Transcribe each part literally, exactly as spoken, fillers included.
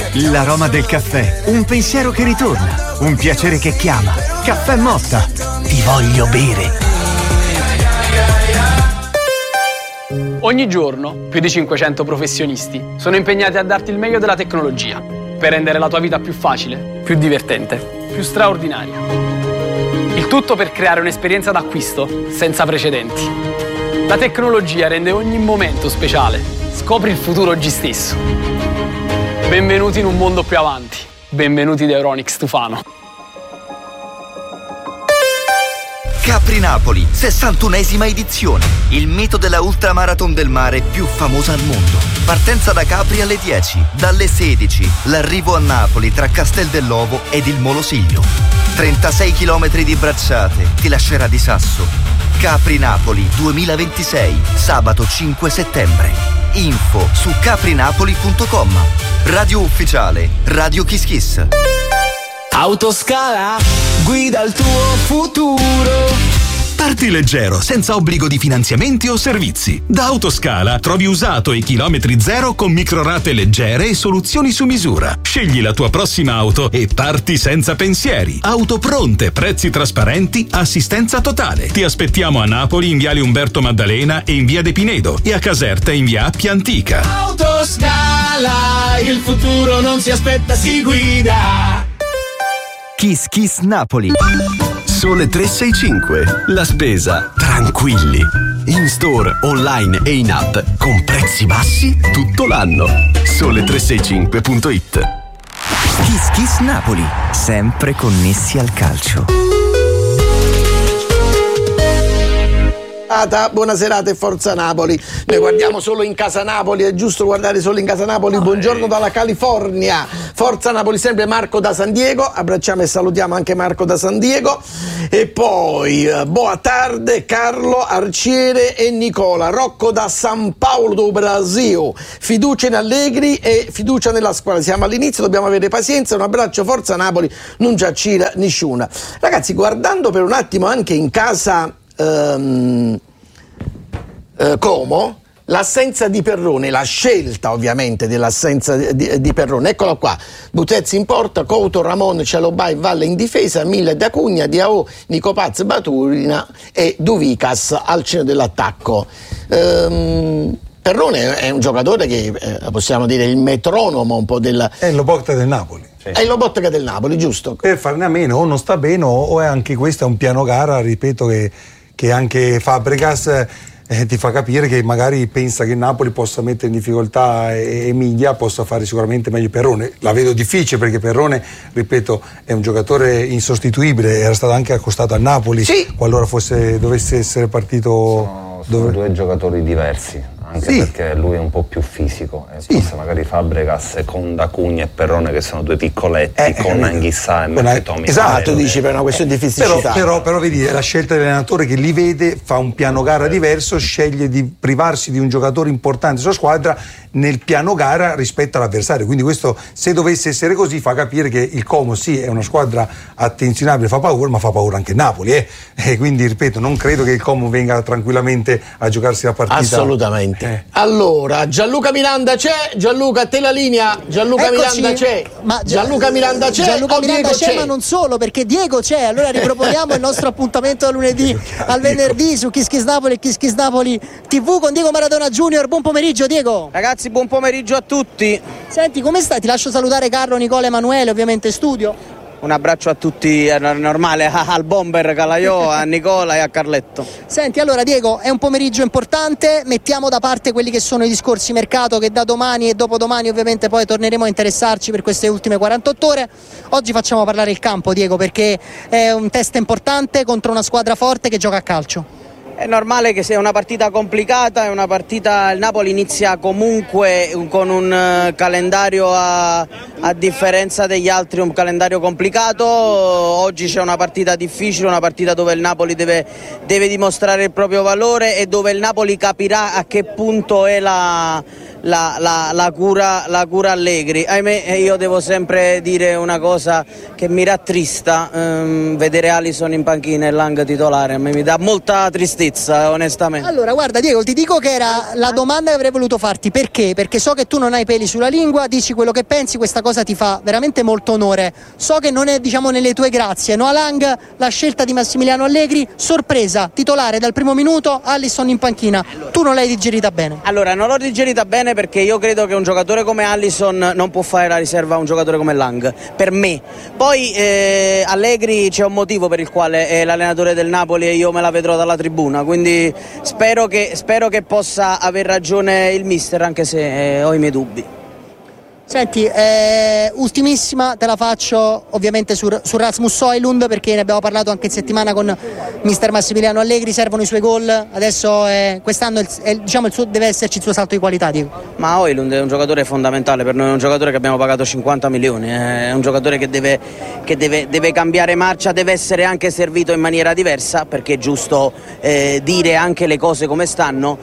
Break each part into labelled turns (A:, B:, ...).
A: L'aroma del caffè, un pensiero che ritorna, un piacere che chiama. Caffè Motta, ti voglio bere.
B: Ogni giorno più di cinquecento professionisti sono impegnati a darti il meglio della tecnologia per rendere la tua vita più facile, più divertente, più straordinaria. Il tutto per creare un'esperienza d'acquisto senza precedenti. La tecnologia rende ogni momento speciale. Scopri il futuro oggi stesso. Benvenuti in un mondo più avanti. Benvenuti da Euronics Tufano.
C: Capri Napoli, sessantunesima edizione. Il mito della ultramarathon del mare più famosa al mondo. Partenza da Capri alle dieci, dalle sedici, l'arrivo a Napoli tra Castel dell'Ovo ed il Molosiglio. trentasei chilometri di bracciate, ti lascerà di sasso. Capri Napoli duemilaventisei, sabato cinque settembre. Info su caprinapoli punto com. Radio ufficiale, Radio Kiss Kiss.
D: Autoscala, guida il tuo futuro. Parti leggero, senza obbligo di finanziamenti o servizi. Da Autoscala trovi usato e chilometri zero con microrate leggere e soluzioni su misura. Scegli la tua prossima auto e parti senza pensieri. Auto pronte, prezzi trasparenti, assistenza totale. Ti aspettiamo a Napoli in viale Umberto Maddalena e in via De Pinedo e a Caserta in via Appia Antica.
E: Autoscala, il futuro non si aspetta, si guida.
F: Kiss Kiss Napoli. Sole tre sei cinque. La spesa tranquilli. In store, online e in app con prezzi bassi tutto l'anno. sole tre sei cinque punto it.
A: Kiss Kiss Napoli, sempre connessi al calcio.
G: Buona serata e forza Napoli. Noi guardiamo solo in casa Napoli, è giusto guardare solo in casa Napoli. Buongiorno dalla California, forza Napoli sempre. Marco da San Diego, abbracciamo e salutiamo anche Marco da San Diego. E poi boa tarde Carlo, Arciere e Nicola. Rocco da San Paolo do Brasil, fiducia in Allegri e fiducia nella squadra. Siamo all'inizio, dobbiamo avere pazienza. Un abbraccio, forza Napoli, non c'è cira nessuna. Ragazzi, guardando per un attimo anche in casa Um, uh, Como, l'assenza di Perrone, la scelta ovviamente dell'assenza di, di, di Perrone, eccola qua: Butezzi in porta, Couto, Ramon, Cialobai, Valle in difesa, Mille da Cugna, Diao, Nico Paz, Baturina e Duvicas al centro dell'attacco. um, Perrone è un giocatore che eh, possiamo dire il metronomo un po' della...
H: è il Lobotka del Napoli.
G: È il Lobotka del Napoli, giusto?
H: Per farne a meno, o non sta bene o è anche questo è un piano gara, ripeto, che che anche Fabregas eh, ti fa capire che magari pensa che Napoli possa mettere in difficoltà Emilia, possa fare sicuramente meglio Perrone. La vedo difficile perché Perrone, ripeto, è un giocatore insostituibile, era stato anche accostato a Napoli, sì, qualora fosse, dovesse essere partito.
I: Sono, sono dove... due giocatori diversi. Anche sì, perché lui è un po' più fisico e sì, forse magari Fabregas con D'Acugna e Perrone che sono due piccoletti, eh, con eh, Anghissà e Mercatomi.
G: Esatto, tu dici per una questione di fisicità.
H: Però, però, però vedi, è la scelta dell'allenatore che li vede, fa un piano gara diverso, sceglie di privarsi di un giocatore importante sulla squadra nel piano gara rispetto all'avversario. Quindi questo, se dovesse essere così, fa capire che il Como sì è una squadra attenzionabile, fa paura, ma fa paura anche Napoli. Eh? E quindi ripeto, non credo che il Como venga tranquillamente a giocarsi la partita.
G: Assolutamente. Eh. Allora, Gianluca Miranda c'è, Gianluca a te la linea, Gianluca
J: Eccoci.
G: Miranda c'è,
J: ma
G: Gianluca Miranda c'è,
J: Gianluca Miranda
G: c'è,
J: c'è, ma non solo, perché Diego c'è. Allora riproponiamo il nostro appuntamento da lunedì al venerdì su Kiss Kiss Napoli e Kiss Kiss Napoli tivù con Diego Maradona Junior. Buon pomeriggio Diego.
K: Ragazzi, buon pomeriggio a tutti.
J: Senti, come stai? Ti lascio salutare Carlo, Nicola, Emanuele, ovviamente in studio.
K: Un abbraccio a tutti, è normale, al bomber Calaiò, a Nicola e a Carletto.
J: Senti, allora Diego, è un pomeriggio importante, mettiamo da parte quelli che sono i discorsi mercato che da domani e dopodomani ovviamente poi torneremo a interessarci per queste ultime quarantotto ore. Oggi facciamo parlare il campo, Diego, perché è un test importante contro una squadra forte che gioca a calcio.
K: È normale che sia una partita complicata, è una partita, il Napoli inizia comunque con un calendario a, a differenza degli altri, un calendario complicato. Oggi c'è una partita difficile, una partita dove il Napoli deve, deve dimostrare il proprio valore e dove il Napoli capirà a che punto è la, la, la, la, cura, la cura Allegri. Ahimè, io devo sempre dire una cosa che mi rattrista, ehm, vedere Alisson in panchina e Lang titolare, a me mi dà molta tristezza, onestamente.
J: Allora guarda Diego, ti dico che era la domanda che avrei voluto farti, perché? Perché so che tu non hai peli sulla lingua, dici quello che pensi, questa cosa ti fa veramente molto onore. So che non è, diciamo, nelle tue grazie, no? A Lang, la scelta di Massimiliano Allegri, sorpresa, titolare dal primo minuto, Alisson in panchina. Allora, tu non l'hai digerita bene?
K: Allora, non l'ho digerita bene perché io credo che un giocatore come Alisson non può fare la riserva a un giocatore come Lang, per me. Poi eh, Allegri c'è un motivo per il quale è l'allenatore del Napoli e io me la vedrò dalla tribuna, quindi spero che, spero che possa aver ragione il mister, anche se eh, ho i miei dubbi.
J: Senti, eh, ultimissima te la faccio ovviamente su, su Rasmus Højlund, perché ne abbiamo parlato anche in settimana con mister Massimiliano Allegri, servono i suoi gol, adesso è, quest'anno è, è, diciamo, il suo, deve esserci il suo salto di qualità. Dico.
K: Ma Højlund è un giocatore fondamentale per noi, è un giocatore che abbiamo pagato cinquanta milioni, è un giocatore che deve, che deve, deve cambiare marcia, deve essere anche servito in maniera diversa, perché è giusto eh, dire anche le cose come stanno,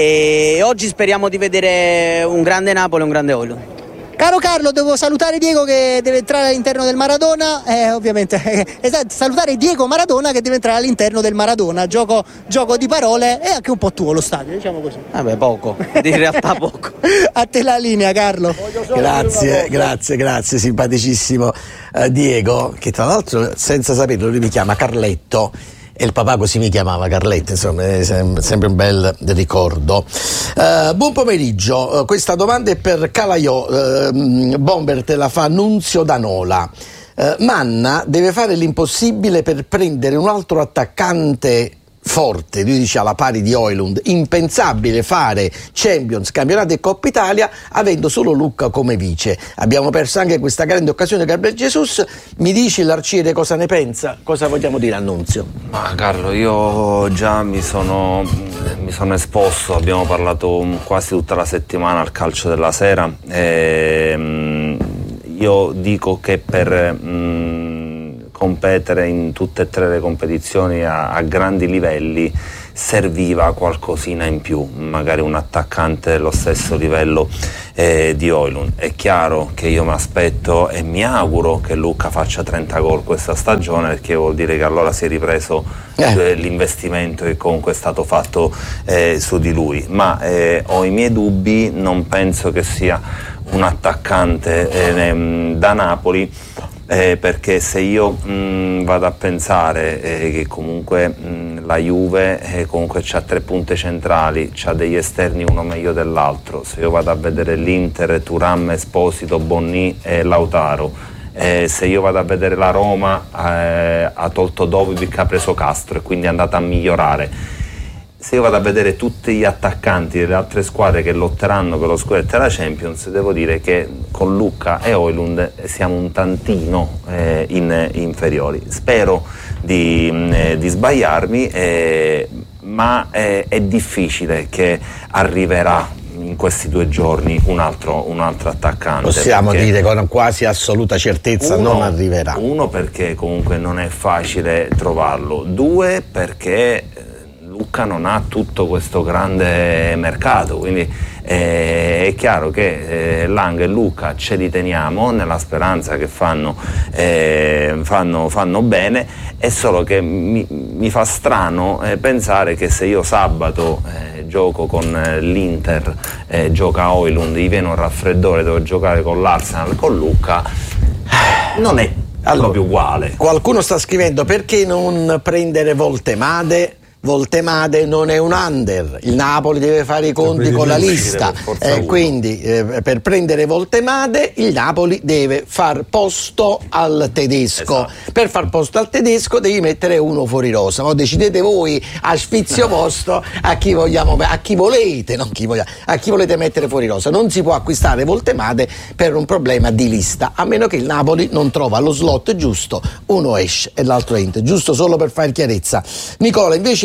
K: e oggi speriamo di vedere un grande Napoli e un grande Højlund.
J: Caro Carlo, devo salutare Diego che deve entrare all'interno del Maradona, eh, ovviamente, eh, esatto, salutare Diego Maradona che deve entrare all'interno del Maradona, gioco, gioco di parole, e anche un po' tuo lo stadio, diciamo così.
K: Vabbè, poco, in realtà poco.
J: A te la linea, Carlo.
G: Grazie, grazie, grazie, simpaticissimo eh, Diego, che tra l'altro senza saperlo lui mi chiama Carletto. E il papà così mi chiamava, Carletto, insomma, è sempre un bel ricordo. Uh, buon pomeriggio, uh, questa domanda è per Calaiò, uh, Bomber te la fa Nunzio Danola. Uh, Manna deve fare l'impossibile per prendere un altro attaccante forte, lui dice alla pari di Højlund, impensabile fare Champions, campionato e Coppa Italia avendo solo Lucca come vice. Abbiamo perso anche questa grande occasione, Gabriel Jesus. Mi dici l'arciere cosa ne pensa? Cosa vogliamo dire a Nunzio?
I: Ma Carlo, io già mi sono, mi sono esposto, abbiamo parlato quasi tutta la settimana al Calcio della Sera, e io dico che per mh, competere in tutte e tre le competizioni a, a grandi livelli serviva qualcosina in più, magari un attaccante dello stesso livello eh, di Højlund. È chiaro che io mi aspetto e mi auguro che Lucca faccia trenta gol questa stagione, perché vuol dire che allora si è ripreso eh. l'investimento che comunque è stato fatto eh, su di lui, ma eh, ho i miei dubbi, non penso che sia un attaccante eh, da Napoli. Eh, perché se io mh, vado a pensare eh, che comunque mh, la Juve eh, comunque c'ha tre punte centrali, c'ha degli esterni uno meglio dell'altro, se io vado a vedere l'Inter, Thuram, Esposito, Bonni e Lautaro, eh, se io vado a vedere la Roma eh, ha tolto Dovic, ha preso Castro e quindi è andata a migliorare. Se io vado a vedere tutti gli attaccanti delle altre squadre che lotteranno per lo scudetto e la Champions, devo dire che con Lucca e Højlund siamo un tantino eh, in, inferiori. Spero di, eh, di sbagliarmi, eh, ma eh, è difficile che arriverà in questi due giorni un altro, un altro attaccante.
G: Possiamo dire con quasi assoluta certezza uno, non arriverà.
I: Uno, perché comunque non è facile trovarlo. Due, perché Lucca non ha tutto questo grande mercato, quindi eh, è chiaro che eh, Lang e Lucca ce li teniamo nella speranza che fanno, eh, fanno, fanno bene, è solo che mi, mi fa strano eh, pensare che se io sabato eh, gioco con eh, l'Inter, eh, gioca Højlund, gli viene un raffreddore, devo giocare con l'Arsenal, con Lucca, non è allora, proprio uguale.
G: Qualcuno sta scrivendo perché non prendere Voltemade? Voltemade non è un under, il Napoli deve fare i conti con la lista, eh, quindi eh, per prendere Voltemade il Napoli deve far posto al tedesco, esatto. Per far posto al tedesco devi mettere uno fuori rosa, ma decidete voi a spizio posto a chi vogliamo, a chi volete, non chi voglia, a chi volete mettere fuori rosa. Non si può acquistare Voltemade per un problema di lista, a meno che il Napoli non trova lo slot giusto, uno esce e l'altro entra, giusto solo per fare chiarezza. Nicola, invece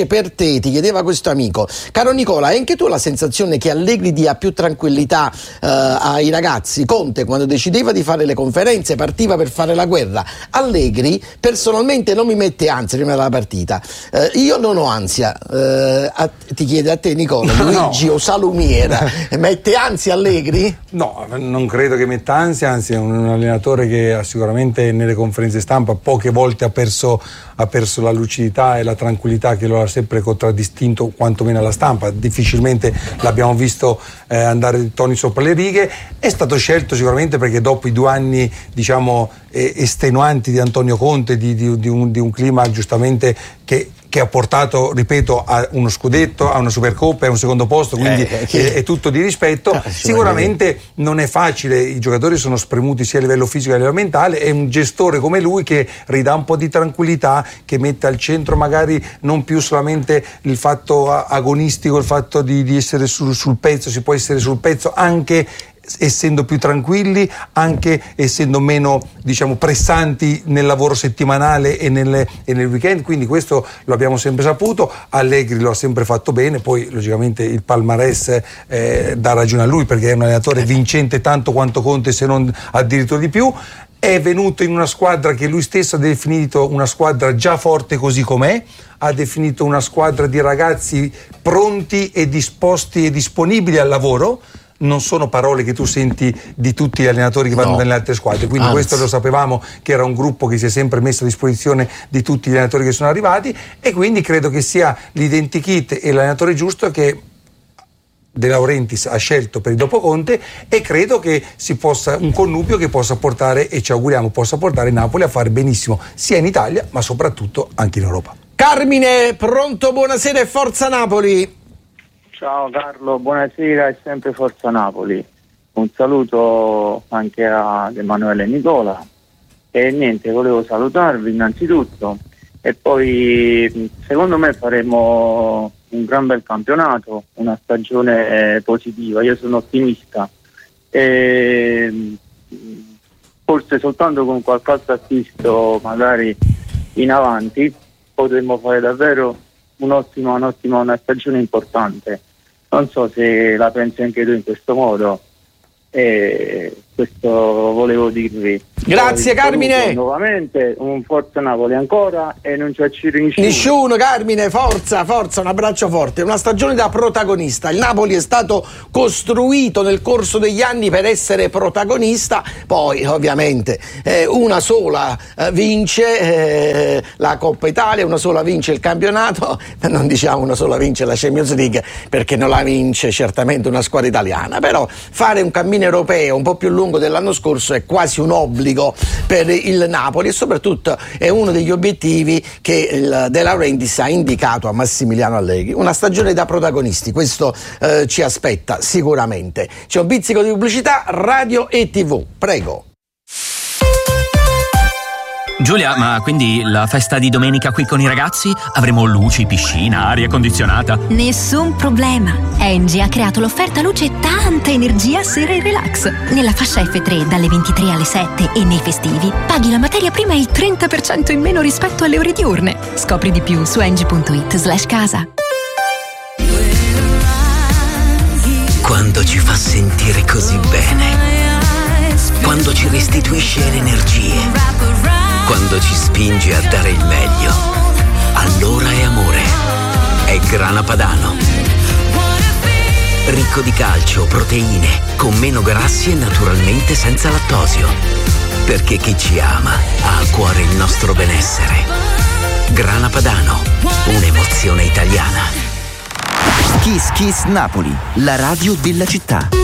G: invece per te, ti chiedeva questo amico, caro Nicola, hai anche tu la sensazione che Allegri dia più tranquillità eh, ai ragazzi? Conte quando decideva di fare le conferenze partiva per fare la guerra. Allegri personalmente non mi mette ansia prima della partita. Eh, io non ho ansia. Eh, a, ti chiede a te Nicola, no, Luigi no. o Salumiera, mette ansia Allegri?
H: No, non credo che metta ansia, anzi è un, un allenatore che ha sicuramente nelle conferenze stampa poche volte ha perso, ha perso la lucidità e la tranquillità che lo ha sempre contraddistinto quantomeno alla stampa. Difficilmente l'abbiamo visto eh, andare di toni sopra le righe. È stato scelto sicuramente perché dopo i due anni diciamo eh, estenuanti di Antonio Conte, di, di, di, un, di un clima giustamente che che ha portato, ripeto, a uno scudetto, a una Supercoppa e a un secondo posto, quindi eh, che... è, è tutto di rispetto. Ah, sicuramente non è facile, i giocatori sono spremuti sia a livello fisico che a livello mentale, è un gestore come lui che ridà un po' di tranquillità, che mette al centro magari non più solamente il fatto agonistico, il fatto di, di essere sul, sul pezzo, si può essere sul pezzo anche essendo più tranquilli, anche essendo meno diciamo pressanti nel lavoro settimanale e, nelle, e nel weekend, quindi questo lo abbiamo sempre saputo. Allegri lo ha sempre fatto bene, poi logicamente il palmarès eh, dà ragione a lui perché è un allenatore vincente tanto quanto Conte, se non addirittura di più. È venuto in una squadra che lui stesso ha definito una squadra già forte così com'è, ha definito una squadra di ragazzi pronti e disposti e disponibili al lavoro. Non sono parole che tu senti di tutti gli allenatori che vanno no. nelle altre squadre, quindi Anzi. questo lo sapevamo che era un gruppo che si è sempre messo a disposizione di tutti gli allenatori che sono arrivati, e quindi credo che sia l'identikit e l'allenatore giusto che De Laurentiis ha scelto per il dopo Conte, e credo che si possa un connubio che possa portare, e ci auguriamo possa portare Napoli a fare benissimo sia in Italia ma soprattutto anche in Europa. Carmine, pronto, buonasera e forza Napoli.
L: Ciao Carlo, buonasera e sempre forza Napoli. Un saluto anche ad Emanuele e Nicola. E niente, volevo salutarvi innanzitutto e poi secondo me faremo un gran bel campionato, una stagione positiva. Io sono ottimista e forse soltanto con qualche altro acquisto magari in avanti potremmo fare davvero un'ottima, un'ottima una stagione importante. Non so se la pensi anche tu in questo modo, e questo volevo dirvi.
G: Grazie Carmine.
L: Nuovamente un forza Napoli ancora e non ci acciri nessuno.
G: Nessuno Carmine, forza, forza, un abbraccio forte. Una stagione da protagonista. Il Napoli è stato costruito nel corso degli anni per essere protagonista, poi ovviamente eh, una sola eh, vince eh, la Coppa Italia, una sola vince il campionato, non diciamo una sola vince la Champions League perché non la vince certamente una squadra italiana, però fare un cammino europeo un po' più lungo dell'anno scorso è quasi un obbligo per il Napoli, e soprattutto è uno degli obiettivi che il De Laurentiis ha indicato a Massimiliano Allegri. Una stagione da protagonisti, questo eh, ci aspetta sicuramente. C'è un pizzico di pubblicità, radio e tivù, prego.
M: Giulia, ma quindi la festa di domenica qui con i ragazzi? Avremo luci, piscina, aria condizionata?
N: Nessun problema. Engie ha creato l'offerta luce tanta energia sera e relax. Nella fascia F tre dalle ventitré alle sette e nei festivi paghi la materia prima il trenta per cento in meno rispetto alle ore diurne. Scopri di più su engie punto it slash casa.
O: Quando ci fa sentire così bene, quando ci restituisce le energie, quando ci spinge a dare il meglio, allora è amore. È Grana Padano. Ricco di calcio, proteine, con meno grassi e naturalmente senza lattosio. Perché chi ci ama ha a cuore il nostro benessere. Grana Padano, un'emozione italiana.
C: Kiss Kiss Napoli, la radio della città.